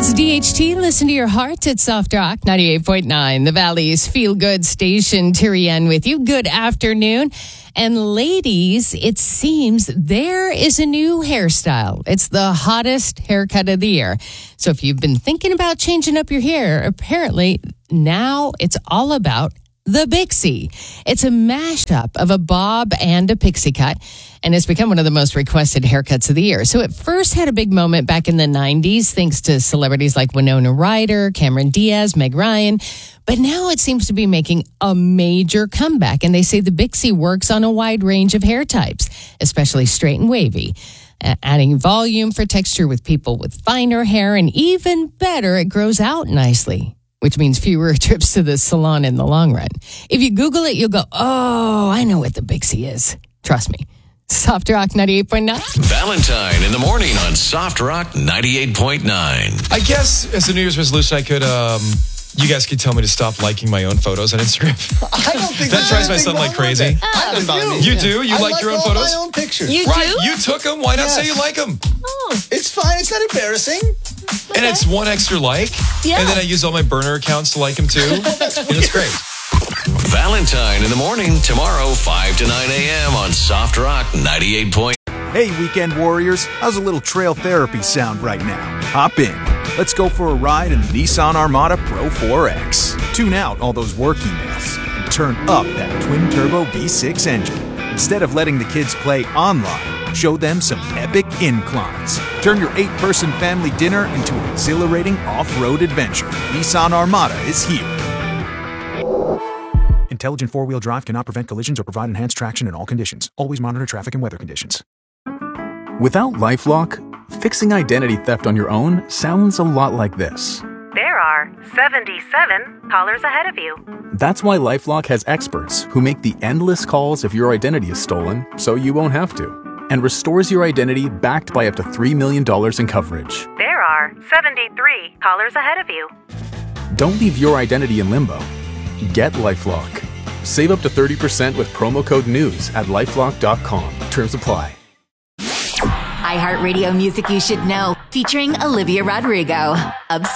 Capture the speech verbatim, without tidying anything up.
It's D H T. Listen to your heart at Soft Rock ninety-eight point nine. The Valley's feel-good station. Terry Ann with you. Good afternoon. And ladies, it seems there is a new hairstyle. It's the hottest haircut of the year. So if you've been thinking about changing up your hair, apparently now it's all about the Bixie. It's a mashup of a bob and a pixie cut, and it's become one of the most requested haircuts of the year. So it first had a big moment back in the nineties, thanks to celebrities like Winona Ryder, Cameron Diaz, Meg Ryan. But now it seems to be making a major comeback, and they say the Bixie works on a wide range of hair types, especially straight and wavy. Uh, adding volume for texture with people with finer hair, and even better, it grows out nicely, which means fewer trips to the salon in the long run. If you Google it, you'll go, oh, I know what the Bixie is. Trust me. Soft Rock ninety-eight point nine. Valentine in the morning on Soft Rock ninety-eight point nine. I guess as a New Year's resolution, I could, um, you guys could tell me to stop liking my own photos on Instagram. I don't think that drives my son like crazy. I don't know. You do? You I like, like your own all photos? my own pictures. You right. do? You took them. Why not Yes. say you like them? Oh, It's fine. It's not embarrassing. And it's one extra like. Yeah. And then I use all my burner accounts to like them too. And it's great. Valentine in the morning tomorrow, five to nine a.m. on Soft Rock ninety-eight point nine. Hey, weekend warriors, how's a little trail therapy sound right now? Hop in. Let's go for a ride in the Nissan Armada Pro four X. Tune out all those work emails and turn up that twin-turbo V six engine. Instead of letting the kids play online, show them some epic inclines. Turn your eight-person family dinner into an exhilarating off-road adventure. Nissan Armada is here. Intelligent four-wheel drive cannot prevent collisions or provide enhanced traction in all conditions. Always monitor traffic and weather conditions. Without LifeLock, fixing identity theft on your own sounds a lot like this. There are seventy-seven callers ahead of you. That's why LifeLock has experts who make the endless calls if your identity is stolen so you won't have to, and restores your identity backed by up to three million dollars in coverage. There are seventy-three callers ahead of you. Don't leave your identity in limbo. Get LifeLock. Save up to thirty percent with promo code NEWS at lifelock dot com. Terms apply. iHeartRadio music you should know, featuring Olivia Rodrigo. Obsessed.